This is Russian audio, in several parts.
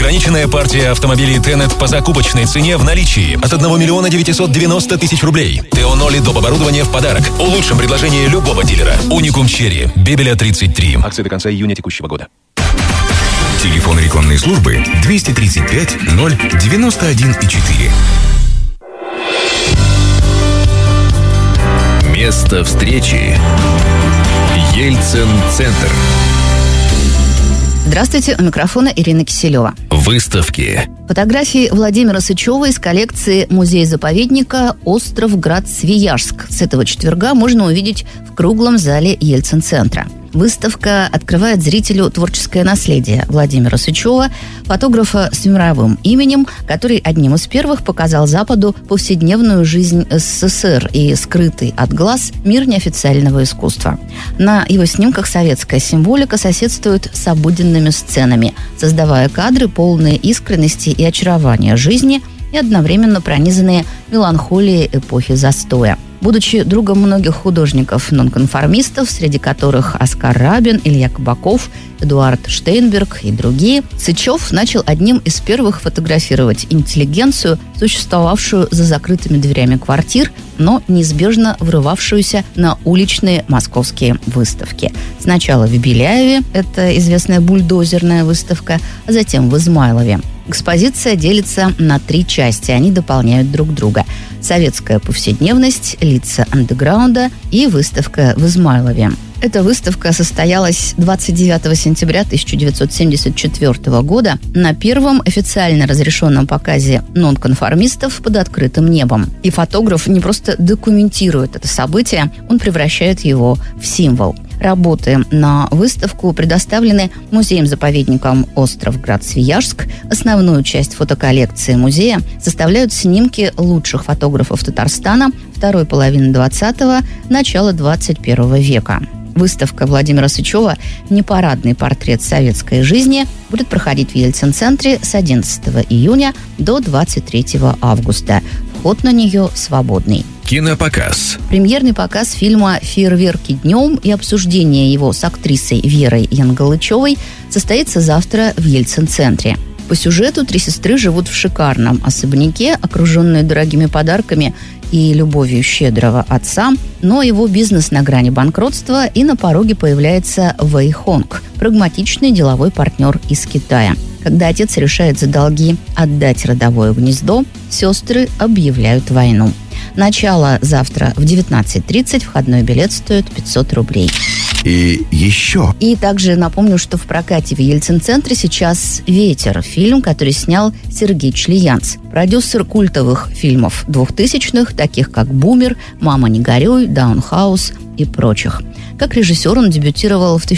Ограниченная партия автомобилей Тенет по закупочной цене в наличии от 1 миллиона 990 тысяч рублей. Теоноли доп. Оборудование в подарок. Улучшим предложение любого дилера. Уникум Черри. Бебеля 33. Акции до конца июня текущего года. Телефон рекламной службы 235 091,4. Место встречи. Ельцин-центр. Здравствуйте, у микрофона Ирина Киселева. Выставки. Фотографии Владимира Сычева из коллекции музея-заповедника «Остров Град-Свияжск». С этого четверга можно увидеть в круглом зале Ельцин-центра. Выставка открывает зрителю творческое наследие Владимира Сычева, фотографа с мировым именем, который одним из первых показал Западу повседневную жизнь СССР и скрытый от глаз мир неофициального искусства. На его снимках советская символика соседствует с обыденными сценами, создавая кадры, полные искренности и очарования жизни и одновременно пронизанные меланхолией эпохи застоя. Будучи другом многих художников-нонконформистов, среди которых Оскар Рабин, Илья Кабаков, Эдуард Штейнберг и другие, Сычев начал одним из первых фотографировать интеллигенцию, существовавшую за закрытыми дверями квартир, но неизбежно врывавшуюся на уличные московские выставки. Сначала в Беляеве, это известная бульдозерная выставка, а затем в Измайлове. Экспозиция делится на 3 части, они дополняют друг друга. Советская повседневность, лица андеграунда и выставка в Измайлове. Эта выставка состоялась 29 сентября 1974 года на первом официально разрешенном показе нонконформистов под открытым небом. И фотограф не просто документирует это событие, он превращает его в символ. Работы на выставку предоставлены музеем-заповедником «Остров Град-Свияжск». Основную часть фотоколлекции музея составляют снимки лучших фотографов Татарстана второй половины 20-го, начала 21 века. Выставка Владимира Сычева «Непарадный портрет советской жизни» будет проходить в Ельцин-центре с 11 июня до 23 августа. Вход на нее свободный. Кинопоказ. Премьерный показ фильма «Фейерверки днем» и обсуждение его с актрисой Верой Янгалычевой состоится завтра в Ельцин-центре. По сюжету 3 сестры живут в шикарном особняке, окруженные дорогими подарками и любовью щедрого отца, но его бизнес на грани банкротства, и на пороге появляется Вэй Хонг, прагматичный деловой партнер из Китая. Когда отец решает за долги отдать родовое гнездо, сестры объявляют войну. Начало завтра в 19:30, входной билет стоит 500 рублей. И еще. И также напомню, что в прокате в Ельцин-центре сейчас «Ветер», фильм, который снял Сергей Члиянц, продюсер культовых фильмов 2000-х, таких как «Бумер», «Мама, не горюй», «Даунхаус» и прочих. Как режиссер он дебютировал в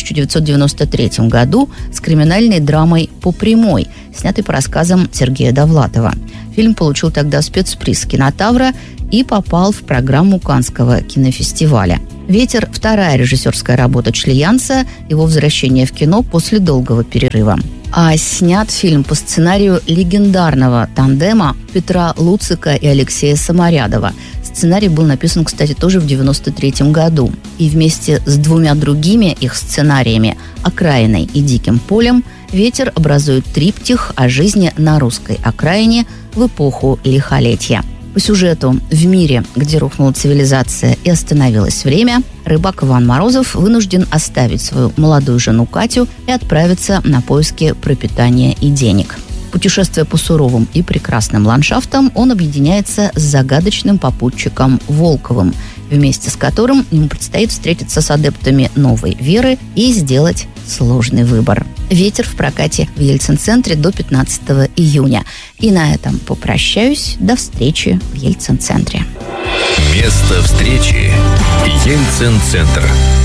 1993 году с криминальной драмой «По прямой», снятой по рассказам Сергея Довлатова. Фильм получил тогда спецприз «Кинотавра» и попал в программу Каннского кинофестиваля. «Ветер» – вторая режиссерская работа Члиянца, его возвращение в кино после долгого перерыва. А снят фильм по сценарию легендарного тандема Петра Луцика и Алексея Саморядова. Сценарий был написан, кстати, тоже в 1993 году. И вместе с 2 другими их сценариями «Окраиной» и «Диким полем» «Ветер» образует триптих о жизни на русской окраине в эпоху лихолетия. По сюжету в мире, где рухнула цивилизация и остановилось время, рыбак Иван Морозов вынужден оставить свою молодую жену Катю и отправиться на поиски пропитания и денег. Путешествуя по суровым и прекрасным ландшафтам, он объединяется с загадочным попутчиком Волковым, вместе с которым ему предстоит встретиться с адептами новой веры и сделать сложный выбор. «Ветер» в прокате в Ельцин-центре до 15 июня. И на этом попрощаюсь. До встречи в Ельцин-центре. Место встречи. Ельцин-центр.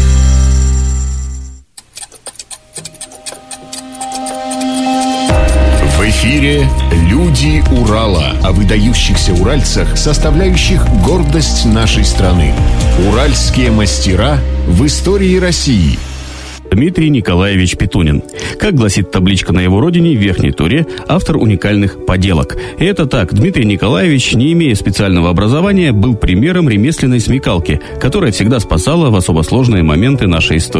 В эфире «Люди Урала» о выдающихся уральцах, составляющих гордость нашей страны. Уральские мастера в истории России. Дмитрий Николаевич Петунин. Как гласит табличка на его родине, в Верхней Туре автор уникальных поделок. И это так, Дмитрий Николаевич, не имея специального образования, был примером ремесленной смекалки, которая всегда спасала в особо сложные моменты нашей истории.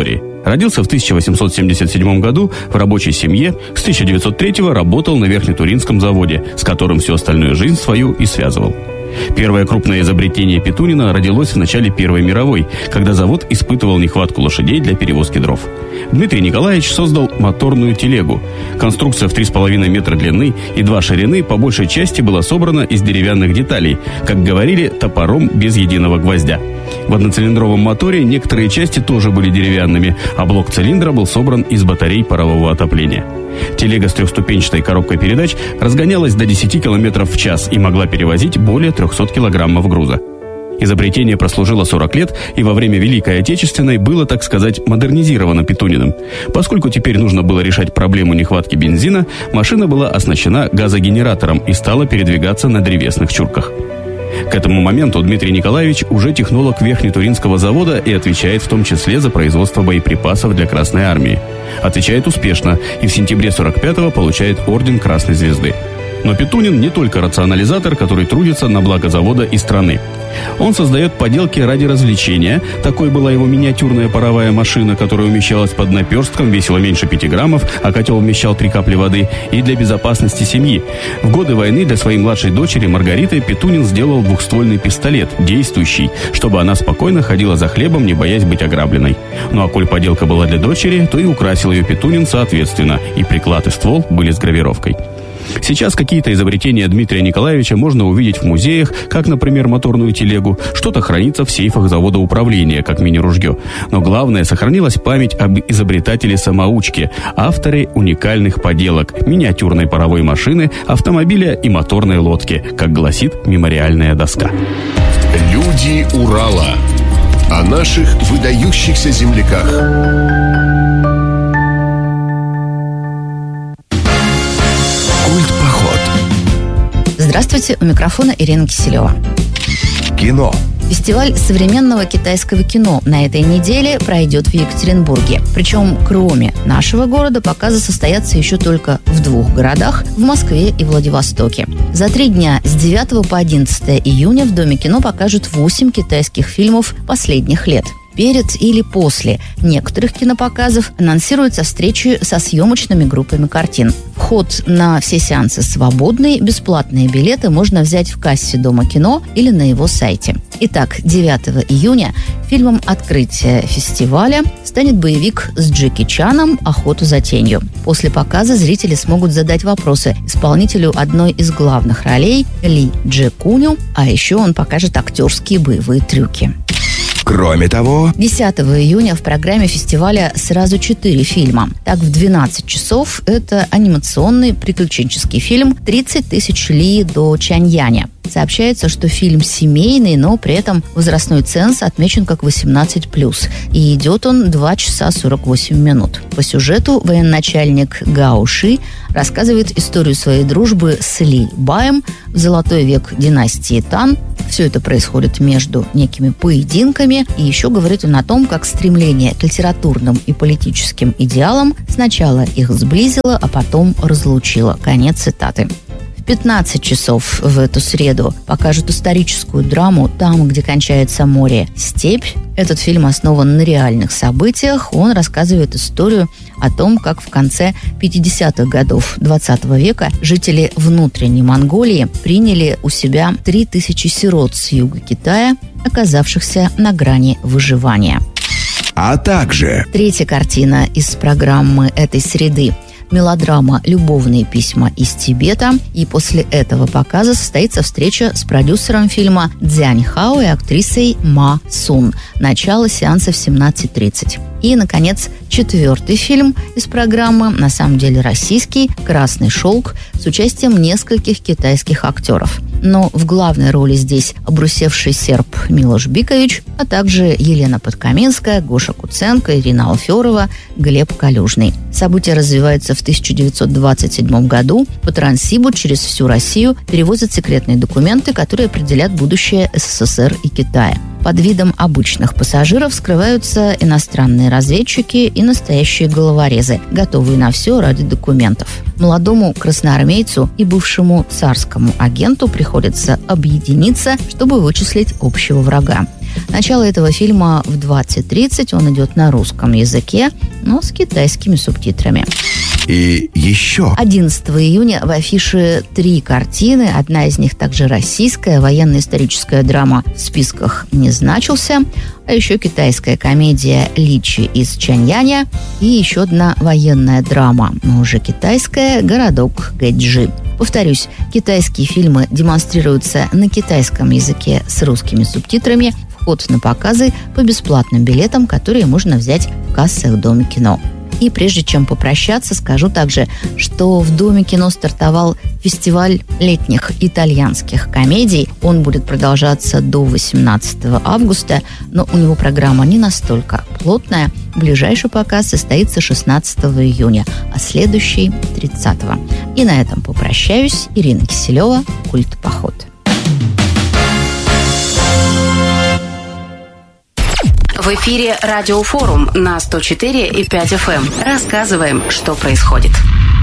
Родился в 1877 году в рабочей семье, с 1903 работал на Верхнетуринском заводе, с которым всю остальную жизнь свою и связывал. Первое крупное изобретение Петунина родилось в начале Первой мировой, когда завод испытывал нехватку лошадей для перевозки дров. Дмитрий Николаевич создал моторную телегу. Конструкция в 3,5 метра длины и 2 ширины по большей части была собрана из деревянных деталей, как говорили, топором без единого гвоздя. В одноцилиндровом моторе некоторые части тоже были деревянными, а блок цилиндра был собран из батарей парового отопления. Телега с 3-ступенчатой коробкой передач разгонялась до 10 км в час и могла перевозить более 300 килограммов груза. Изобретение прослужило 40 лет и во время Великой Отечественной было, так сказать, модернизировано Петуниным. Поскольку теперь нужно было решать проблему нехватки бензина, машина была оснащена газогенератором и стала передвигаться на древесных чурках. К этому моменту Дмитрий Николаевич уже технолог Верхнетуринского завода и отвечает в том числе за производство боеприпасов для Красной Армии. Отвечает успешно и в сентябре 45-го получает орден Красной Звезды. Но Петунин не только рационализатор, который трудится на благо завода и страны. Он создает поделки ради развлечения. Такой была его миниатюрная паровая машина, которая умещалась под наперстком, весила меньше 5 граммов, а котел вмещал 3 капли воды, и для безопасности семьи. В годы войны для своей младшей дочери Маргариты Петунин сделал двухствольный пистолет, действующий, чтобы она спокойно ходила за хлебом, не боясь быть ограбленной. Ну а коль поделка была для дочери, то и украсил ее Петунин соответственно, и приклад и ствол были с гравировкой. Сейчас какие-то изобретения Дмитрия Николаевича можно увидеть в музеях, как, например, моторную телегу. Что-то хранится в сейфах завода управления, как мини-ружье. Но главное, сохранилась память об изобретателе-самоучке, авторе уникальных поделок, миниатюрной паровой машины, автомобиля и моторной лодки, как гласит мемориальная доска. Люди Урала. О наших выдающихся земляках. Здравствуйте, у микрофона Ирина Киселева. Кино. Фестиваль современного китайского кино на этой неделе пройдет в Екатеринбурге. Причем, кроме нашего города, показы состоятся еще только в 2 городах – в Москве и Владивостоке. За 3 дня с 9 по 11 июня в Доме кино покажут 8 китайских фильмов последних лет. Перед или после некоторых кинопоказов анонсируются встречи со съемочными группами картин. Вход на все сеансы свободный, бесплатные билеты можно взять в кассе Дома кино или на его сайте. Итак, 9 июня фильмом открытия фестиваля станет боевик с Джеки Чаном «Охота за тенью». После показа зрители смогут задать вопросы исполнителю одной из главных ролей Ли Дже Куню, а еще он покажет актерские боевые трюки. Кроме того, 10 июня в программе фестиваля сразу 4 фильма. Так, в 12 часов это анимационный приключенческий фильм «30 тысяч ли до Чаньяня». Сообщается, что фильм семейный, но при этом возрастной ценз отмечен как 18+. И идет он 2 часа 48 минут. По сюжету военачальник Гао Ши рассказывает историю своей дружбы с Ли Баем в золотой век династии Тан. Все это происходит между некими поединками. И еще говорит он о том, как стремление к литературным и политическим идеалам сначала их сблизило, а потом разлучило. Конец цитаты. В 15 часов в эту среду покажут историческую драму «Там, где кончается море. Степь». Этот фильм основан на реальных событиях. Он рассказывает историю о том, как в конце 50-х годов 20 века жители внутренней Монголии приняли у себя 3000 сирот с юга Китая, оказавшихся на грани выживания. а также... 3-я картина из программы этой среды. Мелодрама «Любовные письма из Тибета». И после этого показа состоится встреча с продюсером фильма Цзянь Хао и актрисой Ма Сун. Начало сеанса в 17:30. И, наконец, 4-й фильм из программы, на самом деле российский, «Красный шелк», с участием нескольких китайских актеров. Но в главной роли здесь обрусевший серб Милош Бикович, а также Елена Подкаминская, Гоша Куценко, Ирина Алферова, Глеб Калюжный. События развиваются в 1927 году. По Транссибу через всю Россию перевозят секретные документы, которые определят будущее СССР и Китая. Под видом обычных пассажиров скрываются иностранные разведчики и настоящие головорезы, готовые на все ради документов. Молодому красноармейцу и бывшему царскому агенту приходится объединиться, чтобы вычислить общего врага. Начало этого фильма в 20:30. Он идет на русском языке, но с китайскими субтитрами. И еще. 11 июня в афише 3 картины. Одна из них также российская, военно-историческая драма в списках не значился. А еще китайская комедия «Личи из Чаньяня» и еще одна военная драма, но уже китайская «Городок Гэджи». Повторюсь, китайские фильмы демонстрируются на китайском языке с русскими субтитрами. Вход на показы по бесплатным билетам, которые можно взять в кассах Дома кино. И прежде чем попрощаться, скажу также, что в Доме кино стартовал фестиваль летних итальянских комедий. Он будет продолжаться до 18 августа, но у него программа не настолько плотная. Ближайший показ состоится 16 июня, а следующий 30. И на этом попрощаюсь. Ирина Киселева, «Культ-поход». В эфире Радиофорум на 104,5 FM. Рассказываем, что происходит.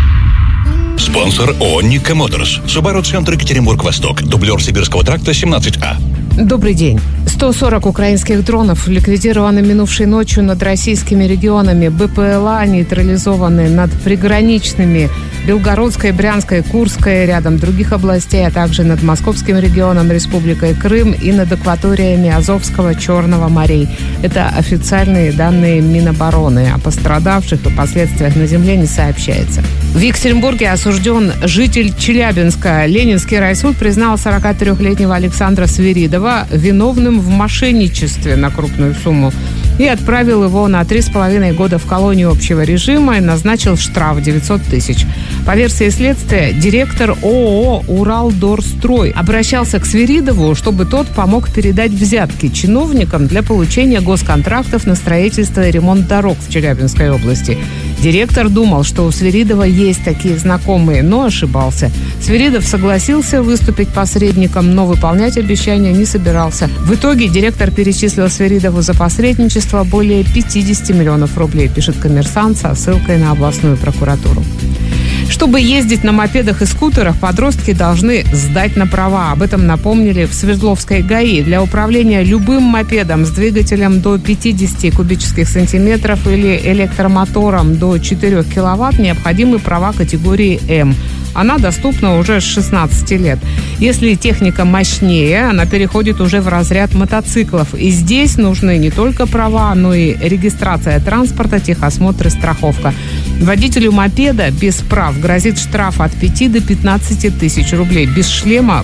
Спонсор ООО «Никко Моторс». Subaru Центр Екатеринбург-Восток. Дублер Сибирского тракта 17А. Добрый день. 140 украинских дронов ликвидированы минувшей ночью над российскими регионами. БПЛА нейтрализованы над приграничными Белгородской, Брянской, Курской, рядом других областей, а также над Московским регионом, Республикой Крым и над акваториями Азовского, Черного морей. Это официальные данные Минобороны. О пострадавших и последствиях на земле не сообщается. В Екатеринбурге осужден житель Челябинска. Ленинский райсуд признал 43-летнего Александра Свиридова виновным в мошенничестве на крупную сумму и отправил его на 3,5 года в колонию общего режима и назначил штраф 900 тысяч. По версии следствия, директор ООО «Уралдорстрой» обращался к Свиридову, чтобы тот помог передать взятки чиновникам для получения госконтрактов на строительство и ремонт дорог в Челябинской области. Директор думал, что у Свиридова есть такие знакомые, но ошибался. Свиридов согласился выступить посредником, но выполнять обещания не собирался. В итоге директор перечислил Свиридову за посредничество более 50 миллионов рублей, пишет «Коммерсант» со ссылкой на областную прокуратуру. Чтобы ездить на мопедах и скутерах, подростки должны сдать на права. Об этом напомнили в Свердловской ГАИ. Для управления любым мопедом с двигателем до 50 кубических сантиметров или электромотором до 4 киловатт необходимы права категории М. Она доступна уже с 16 лет. Если техника мощнее, она переходит уже в разряд мотоциклов. И здесь нужны не только права, но и регистрация транспорта, техосмотр и страховка. Водителю мопеда без прав грозит штраф от 5 до 15 тысяч рублей. Без шлема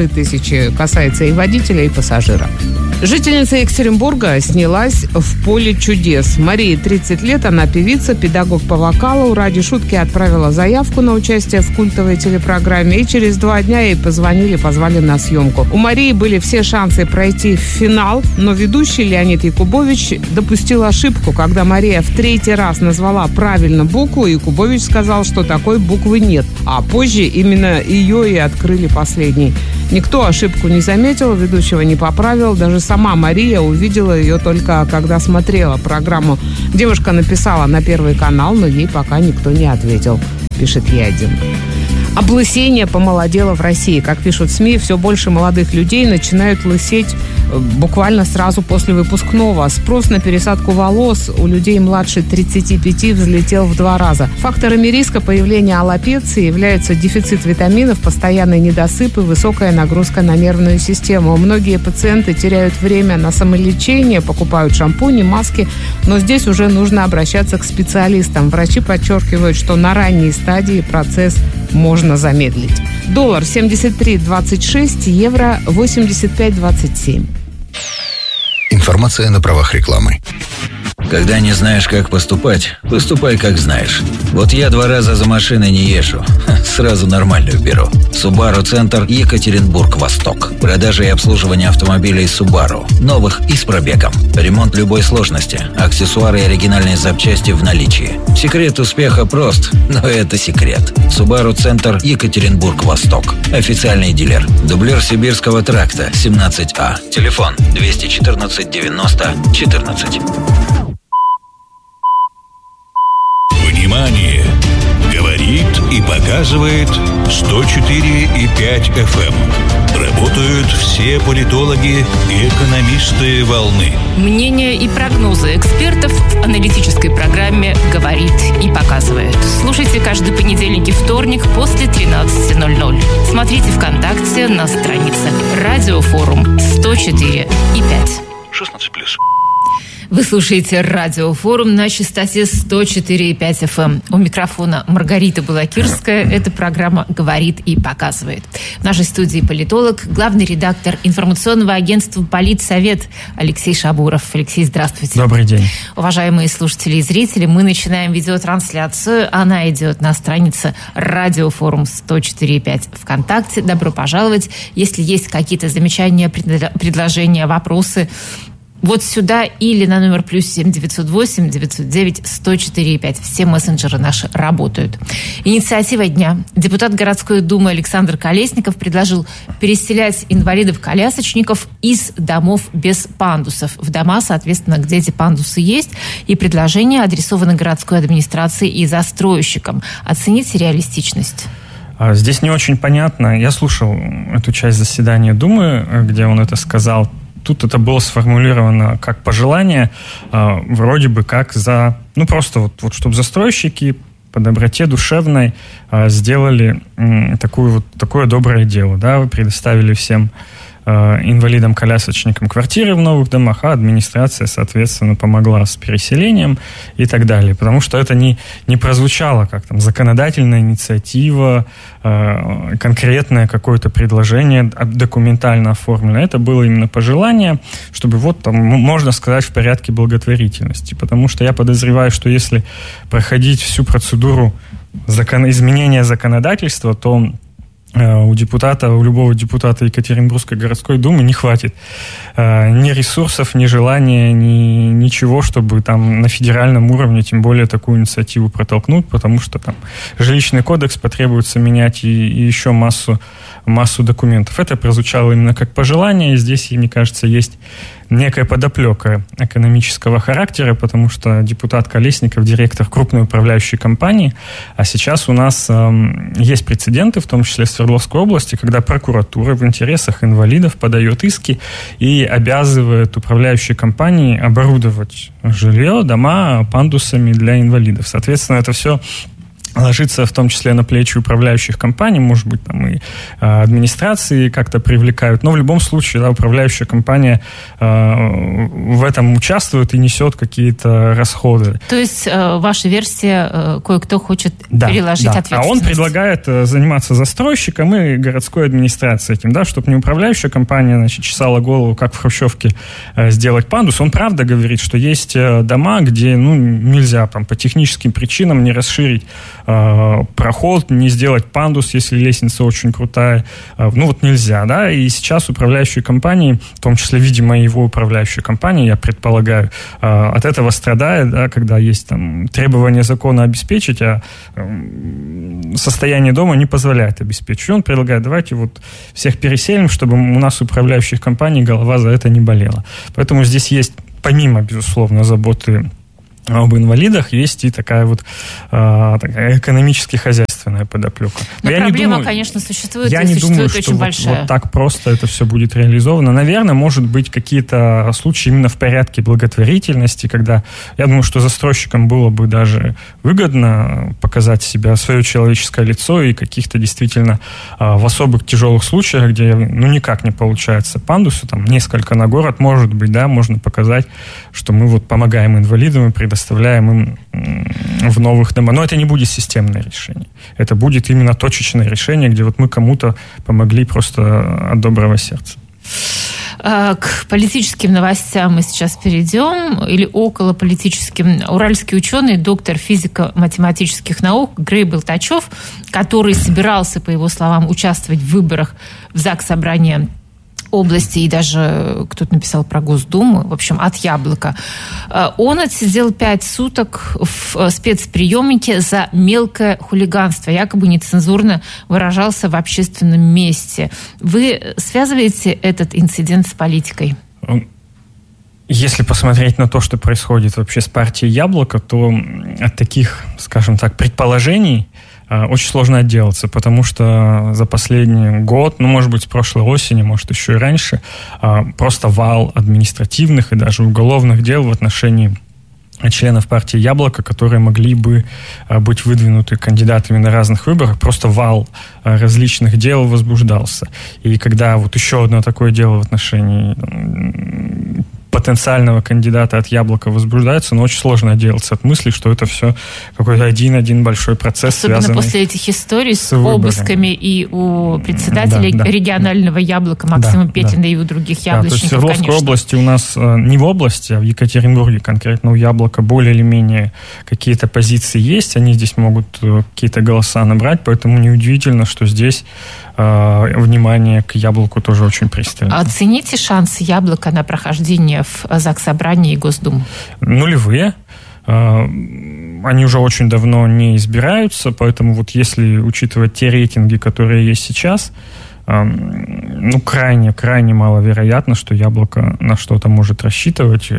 1500. Касается и водителя, и пассажира. Жительница Екатеринбурга снялась в «Поле чудес». Марии 30 лет, она певица, педагог по вокалу. Ради шутки отправила заявку на участие в культовой телепрограмме. И через 2 дня ей позвали на съемку. У Марии были все шансы пройти в финал, но ведущий Леонид Якубович допустил ошибку, когда Мария в 3-й раз назвала правильно букву, и Якубович сказал, что такой буквы нет. А позже именно ее и открыли последней. Никто ошибку не заметил, ведущего не поправил. Даже сама Мария увидела ее только когда смотрела программу. Девушка написала на Первый канал, но ей пока никто не ответил, пишет Ядин. Облысение помолодело в России. Как пишут СМИ, все больше молодых людей начинают лысеть буквально сразу после выпускного. Спрос на пересадку волос у людей младше 35 взлетел в 2 раза. Факторами риска появления аллопеции являются дефицит витаминов, постоянный недосып и высокая нагрузка на нервную систему. Многие пациенты теряют время на самолечение, покупают шампуни, маски, но здесь уже нужно обращаться к специалистам. Врачи подчеркивают, что на ранней стадии процесс можно замедлить. Доллар 73.26, евро 85.27. Информация на правах рекламы. Когда не знаешь, как поступать, поступай, как знаешь. Вот я 2 раза за машиной не езжу. Сразу нормальную беру. Subaru Центр Екатеринбург-Восток. Продажа и обслуживание автомобилей Subaru. Новых и с пробегом. Ремонт любой сложности. Аксессуары и оригинальные запчасти в наличии. Секрет успеха прост, но это секрет. Subaru Центр Екатеринбург-Восток. Официальный дилер. Дублер Сибирского тракта 17А. Телефон 214 90 14. Внимание! Говорит Говорит и показывает 104,5 FM. Работают все политологи и экономисты волны. Мнения и прогнозы экспертов в аналитической программе «Говорит и показывает». Слушайте каждый понедельник и вторник после 13:00. Смотрите ВКонтакте на странице «Радиофорум» 104,5. 16+. Вы слушаете «Радиофорум» на частоте 104,5 FM. У микрофона Маргарита Балакирская. Эта программа «Говорит и показывает». В нашей студии политолог, главный редактор информационного агентства «Политсовет» Алексей Шабуров. Алексей, здравствуйте. Добрый день. Уважаемые слушатели и зрители, мы начинаем видеотрансляцию. Она идет на странице «Радиофорум» 104,5 ВКонтакте. Добро пожаловать. Если есть какие-то замечания, предложения, вопросы, вот сюда или на номер +7 908 909 104,5. Все мессенджеры наши работают. Инициатива дня. Депутат городской думы Александр Колесников предложил переселять инвалидов-колясочников из домов без пандусов в дома, соответственно, где эти пандусы есть. И предложение адресовано городской администрации и застройщикам. Оцените реалистичность. Здесь не очень понятно. Я слушал эту часть заседания Думы, где он это сказал. Тут это было сформулировано как пожелание, вроде бы как за... Ну, просто вот чтобы застройщики по доброте душевной сделали такое доброе дело, да, вы предоставили всем инвалидам-колясочникам квартиры в новых домах, а администрация, соответственно, помогла с переселением и так далее. Потому что это не прозвучало как там законодательная инициатива, конкретное какое-то предложение документально оформленное. Это было именно пожелание, чтобы вот там, можно сказать, в порядке благотворительности. Потому что я подозреваю, что если проходить всю процедуру изменения законодательства, то у любого депутата Екатеринбургской городской думы не хватит ни ресурсов, ни желания, ни ничего, чтобы там на федеральном уровне тем более такую инициативу протолкнуть, потому что там жилищный кодекс потребуется менять и еще массу документов. Это прозвучало именно как пожелание, и здесь, мне кажется, есть некая подоплека экономического характера, потому что депутат Колесников, директор крупной управляющей компании, а сейчас у нас есть прецеденты, в том числе в Свердловской области, когда прокуратура в интересах инвалидов подает иски и обязывает управляющие компании оборудовать жилье, дома пандусами для инвалидов. Соответственно, это все ложится в том числе на плечи управляющих компаний, может быть, там и администрации как-то привлекают, но в любом случае, да, управляющая компания в этом участвует и несет какие-то расходы. То есть ваша версия, кое-кто хочет переложить ответственность. А он предлагает заниматься застройщиком и городской администрацией этим, да, чтобы не управляющая компания, значит, чесала голову, как в Хрущевке сделать пандус. Он правда говорит, что есть дома, где нельзя там, по техническим причинам не расширить проход, не сделать пандус, если лестница очень крутая. Нельзя, да, и сейчас управляющие компании, в том числе, видимо, его управляющая компания, я предполагаю, от этого страдает, да, когда есть там требования закона обеспечить, а состояние дома не позволяет обеспечить. И он предлагает, давайте вот всех переселим, чтобы у нас управляющих компаний голова за это не болела. Поэтому здесь есть, помимо, безусловно, заботы об инвалидах, есть и такая экономически хозяйственная подоплека. Но проблема, конечно, существует, я не думаю, что очень большая. Вот так просто это все будет реализовано. Наверное, может быть, какие-то случаи именно в порядке благотворительности, когда, я думаю, что застройщикам было бы даже выгодно показать себя, свое человеческое лицо, и каких-то действительно в особых тяжелых случаях, где никак не получается пандусы, там несколько на город, может быть, да, можно показать, что мы вот помогаем инвалидам и предоставляем им в новых домах. Но это не будет системное решение. Это будет именно точечное решение, где вот мы кому-то помогли просто от доброго сердца. К политическим новостям мы сейчас перейдем, или около политическим. Уральский ученый, доктор физико-математических наук Грей Болтачев, который собирался, по его словам, участвовать в выборах в Заксобрание области, и даже кто-то написал про Госдуму, в общем, от яблока. Он отсидел 5 суток в спецприемнике за мелкое хулиганство, якобы нецензурно выражался в общественном месте. Вы связываете этот инцидент с политикой? Если посмотреть на то, что происходит вообще с партией «Яблоко», то от таких, скажем так, предположений очень сложно отделаться, потому что за последний год, может быть, с прошлой осени, может, еще и раньше, просто вал административных и даже уголовных дел в отношении членов партии «Яблоко», которые могли бы быть выдвинуты кандидатами на разных выборах, просто вал различных дел возбуждался. И когда вот еще одно такое дело в отношении потенциального кандидата от «Яблока» возбуждается, но очень сложно отделаться от мысли, что это все какой-то один большой процесс, особенно связанный после этих историй с обысками и у председателя регионального «Яблока» Максима Петлина и у других яблочников, то есть в Свердловской области у нас, не в области, а в Екатеринбурге конкретно у «Яблока» более или менее какие-то позиции есть, они здесь могут какие-то голоса набрать, поэтому неудивительно, что здесь внимание к «Яблоку» тоже очень пристально. Оцените шансы «Яблока» на прохождение в Заксобрание и Госдуму? Нулевые. Они уже очень давно не избираются, поэтому вот если учитывать те рейтинги, которые есть сейчас, крайне маловероятно, что «Яблоко» на что-то может рассчитывать.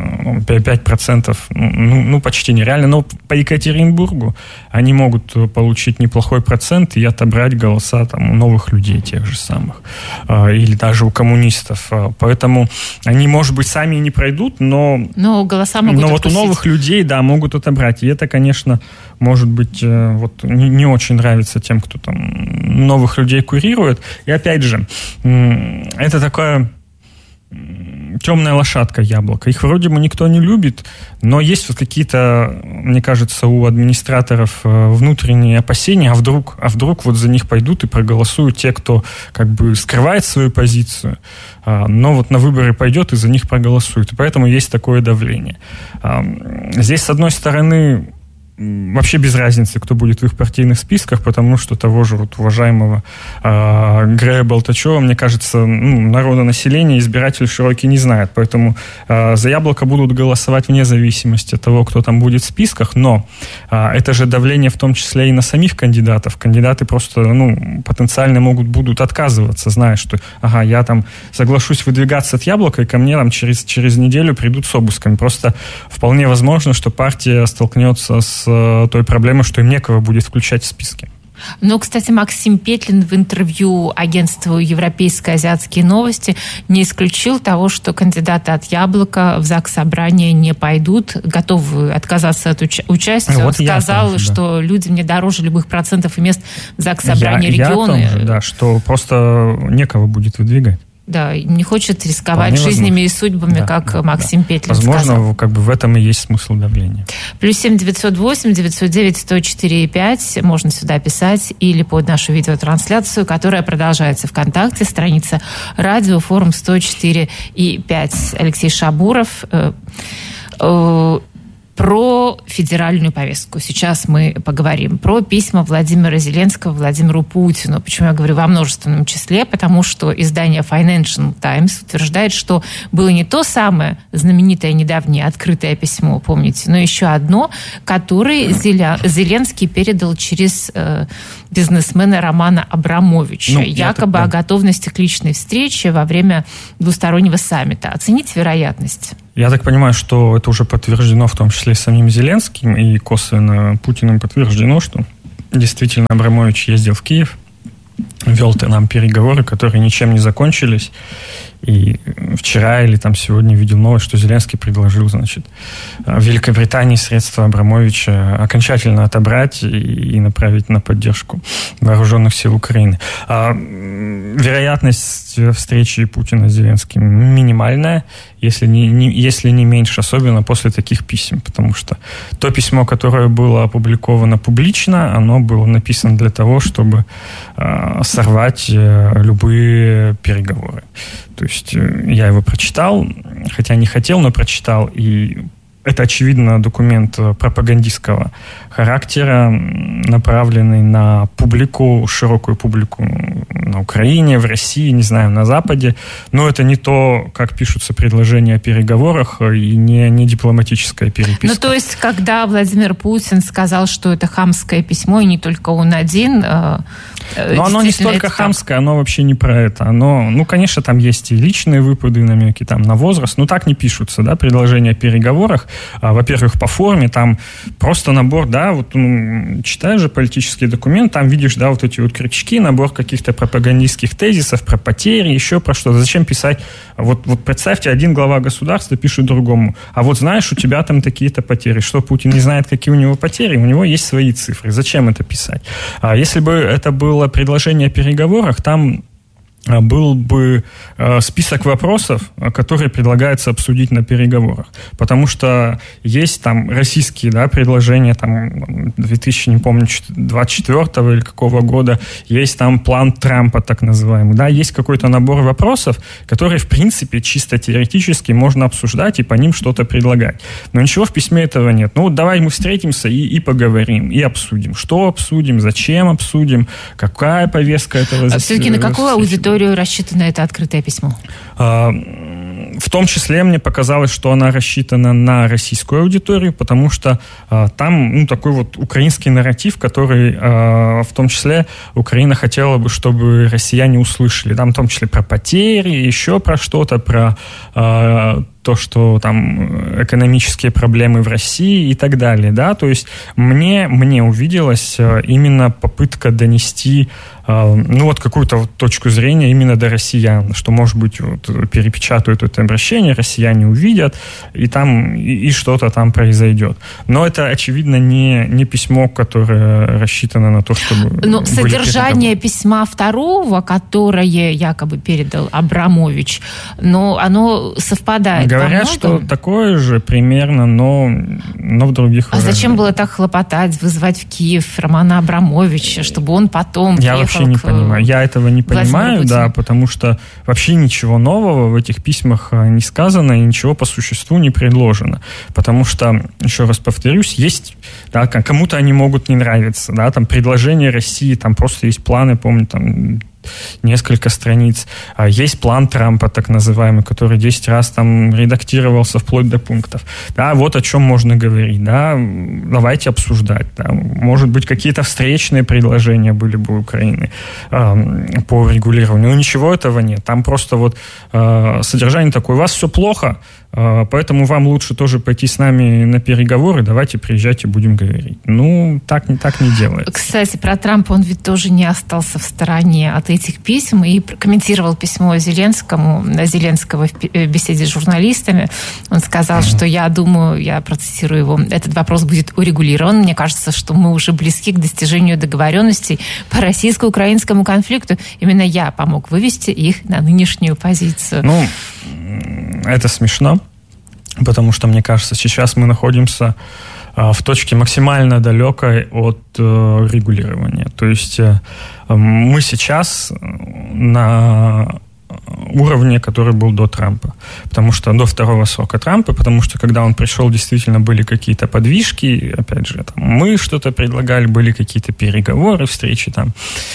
5% почти нереально. Но по Екатеринбургу они могут получить неплохой процент и отобрать голоса там у новых людей тех же самых. Или даже у коммунистов. Поэтому они, может быть, сами и не пройдут, но голоса могут вот у новых людей, могут отобрать. И это, конечно, может быть, не очень нравится тем, кто там новых людей курирует. И опять же, это такая темная лошадка «Яблоко». Их вроде бы никто не любит, но есть вот какие-то, мне кажется, у администраторов внутренние опасения, а вдруг вот за них пойдут и проголосуют те, кто как бы скрывает свою позицию, но вот на выборы пойдет и за них проголосует. И поэтому есть такое давление. Здесь, с одной стороны, вообще без разницы, кто будет в их партийных списках, потому что того же уважаемого Грея Болтачева, мне кажется, народонаселение, избиратель широкий не знает. Поэтому за «Яблоко» будут голосовать вне зависимости от того, кто там будет в списках, но это же давление в том числе и на самих кандидатов. Кандидаты просто потенциально будут отказываться, зная, что я там соглашусь выдвигаться от «Яблока», и ко мне там через неделю придут с обысками. Просто вполне возможно, что партия столкнется с той проблемой, что им некого будет включать в списки. Кстати, Максим Петлин в интервью агентству «Европейские азиатские новости» не исключил того, что кандидаты от «Яблока» в Заксобрание не пойдут, готовы отказаться от участия. Он сказал, что людям не дороже любых процентов и мест в Заксобрании региона. Я о том же, что просто некого будет выдвигать. Да, не хочет рисковать жизнями и судьбами, как Максим Петлин возможно, сказал. В этом и есть смысл давления. +7 908 909 104 5 можно сюда писать или под нашу видеотрансляцию, которая продолжается ВКонтакте, страница «Радио Форум 104 и 5». Алексей Шабуров. Про федеральную повестку. Сейчас мы поговорим про письма Владимира Зеленского Владимиру Путину. Почему я говорю во множественном числе? Потому что издание Financial Times утверждает, что было не то самое знаменитое недавнее открытое письмо, помните, но еще одно, которое Зеленский передал через бизнесмена Романа Абрамовича, якобы о готовности к личной встрече во время двустороннего саммита. Оцените вероятность. Я так понимаю, что это уже подтверждено в том числе самим Зеленским, и косвенно Путиным подтверждено, что действительно Абрамович ездил в Киев, вел нам переговоры, которые ничем не закончились. И вчера или сегодня видел новость, что Зеленский предложил, в Великобритании средства Абрамовича окончательно отобрать и направить на поддержку вооруженных сил Украины. Вероятность встречи Путина с Зеленским минимальная, если не меньше, особенно после таких писем, потому что то письмо, которое было опубликовано публично, оно было написано для того, чтобы сорвать любые переговоры. То есть я его прочитал, хотя не хотел, но прочитал, и это, очевидно, документ пропагандистского характера, направленный на публику, широкую публику на Украине, в России, не знаю, на Западе. Но это не то, как пишутся предложения о переговорах, и не дипломатическая переписка. То есть, когда Владимир Путин сказал, что это хамское письмо, и не только он один... Но оно не столько хамское, оно вообще не про это. Оно, конечно, там есть и личные выпады, намеки на возраст, но так не пишутся, предложения о переговорах. во-первых, по форме, там просто набор, да, вот читаешь же политический документ, там видишь, да, вот эти вот крючки, набор каких-то пропагандистских тезисов про потери, еще про что-то. Зачем писать? Вот представьте, один глава государства пишет другому, а вот знаешь, у тебя там такие-то потери. Что, Путин не знает, какие у него потери? У него есть свои цифры. Зачем это писать? Если бы это было предложение о переговорах, там был бы список вопросов, которые предлагается обсудить на переговорах. Потому что есть там российские, да, предложения там 2024 или какого года, есть там план Трампа, так называемый, да, есть какой-то набор вопросов, которые, в принципе, чисто теоретически можно обсуждать и по ним что-то предлагать. Но ничего в письме этого нет. Ну, вот давай мы встретимся и поговорим, и обсудим. Что обсудим, зачем обсудим, какая повестка этого заседания. Все-таки на какую аудиторию рассчитано это открытое письмо? В том числе мне показалось, что она рассчитана на российскую аудиторию, потому что там такой вот украинский нарратив, который в том числе Украина хотела бы, чтобы россияне услышали. Там в том числе про потери, еще про что-то, про то, что там экономические проблемы в России и так далее, да, то есть мне увиделась именно попытка донести какую-то вот точку зрения именно до россиян, что, может быть, вот, перепечатают это обращение, россияне увидят, и там и что-то там произойдет. Но это, очевидно, не письмо, которое рассчитано на то, чтобы... Но содержание письма второго, которое якобы передал Абрамович, но оно совпадает. Говорят, что такое же примерно, но в других выражениях. А зачем было так хлопотать, вызвать в Киев Романа Абрамовича, чтобы он потом Я вообще не понимаю. Я этого не понимаю, да, потому что вообще ничего нового в этих письмах не сказано и ничего по существу не предложено. Потому что, еще раз повторюсь, есть, да, кому-то они могут не нравиться, да, там предложения России, там просто есть планы, помню, там несколько страниц. Есть план Трампа, так называемый, который 10 раз там редактировался вплоть до пунктов. Да, вот о чем можно говорить. Да, давайте обсуждать. Да. Может быть, какие-то встречные предложения были бы у Украины по регулированию. Но ничего этого нет. Там просто вот содержание такое. У вас все плохо, поэтому вам лучше тоже пойти с нами на переговоры. Давайте приезжайте, будем говорить. Ну, так не делается. Кстати, про Трампа он ведь тоже не остался в стороне от этих писем и комментировал письмо Зеленского в беседе с журналистами. Он сказал, что я думаю, я процитирую его, этот вопрос будет урегулирован. Мне кажется, что мы уже близки к достижению договоренностей по российско-украинскому конфликту. Именно я помог вывести их на нынешнюю позицию. Ну, это смешно, потому что, мне кажется, сейчас мы находимся в точке максимально далекой от регулирования. То есть мы сейчас на уровне, который был до Трампа. Потому что до второго срока Трампа, потому что когда он пришел, действительно были какие-то подвижки, опять же, там, мы что-то предлагали, были какие-то переговоры, встречи там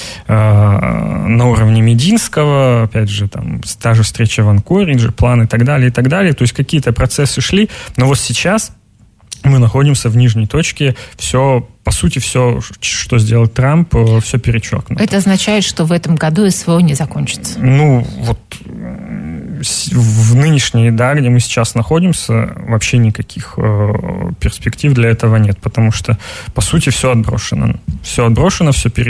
на уровне Мединского, опять же, там, та же встреча в Анкоридже, план и так далее, и так далее. То есть какие-то процессы шли, но вот сейчас мы находимся в нижней точке, все, по сути, все, что сделал Трамп, все перечеркнуто. Это означает, что в этом году СВО не закончится? Ну, вот в нынешней, да, где мы сейчас находимся, вообще никаких перспектив для этого нет, потому что, по сути, все отброшено. Все отброшено, все